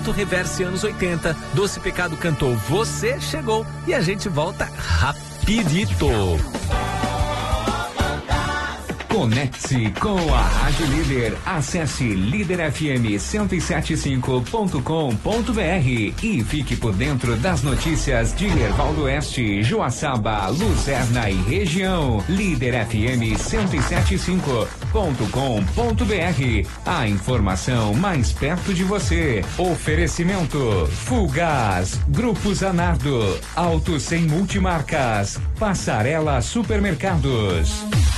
Auto Reverse anos 80. Doce Pecado cantou Você Chegou e a gente volta rapidito. Conecte-se com a Rádio Líder. Acesse liderfm1075.com.br e fique por dentro das notícias de Erval do Oeste, Joaçaba, Luzerna e região. liderfm1075.com.br. A informação mais perto de você. Oferecimento Fulgaz, Grupo Zanardo, Auto Sem Multimarcas, Passarela Supermercados.